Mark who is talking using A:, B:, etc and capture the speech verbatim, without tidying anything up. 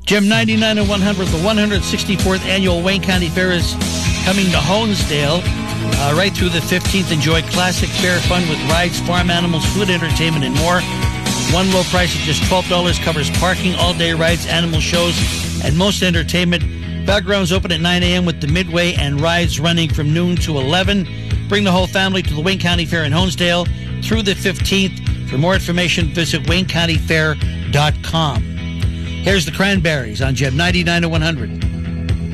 A: Gem ninety-nine and one hundred, the one hundred sixty-fourth Annual Wayne County Fair is coming to Honesdale uh, right through the fifteenth. Enjoy classic fair fun with rides, farm animals, food, entertainment, and more. One low price of just twelve dollars covers parking, all-day rides, animal shows, and most entertainment. Fairgrounds open at nine a.m. with the midway and rides running from noon to eleven. Bring the whole family to the Wayne County Fair in Honesdale through the fifteenth. For more information, visit wayne county fair dot com. Here's the Cranberries on Gem ninety-nine and one hundred.